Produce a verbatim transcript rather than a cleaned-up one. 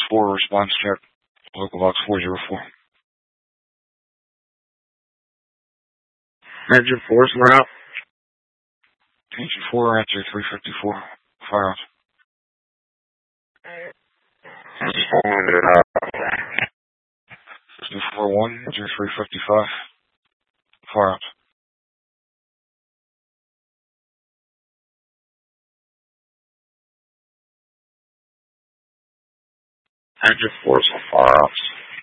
four, response check. Local box four zero four. Engine four, we're out. Engine four, answer three fifty-four. Fire out. two four one, answer three fifty-five. Fire out. Engine four, fire out.